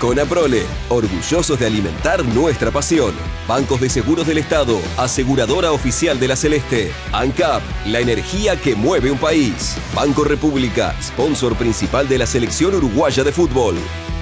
Conaprole, orgullosos de alimentar nuestra pasión. Bancos de Seguros del Estado, aseguradora oficial de la Celeste. ANCAP, la energía que mueve un país. Banco República, sponsor principal de la selección uruguaya de fútbol.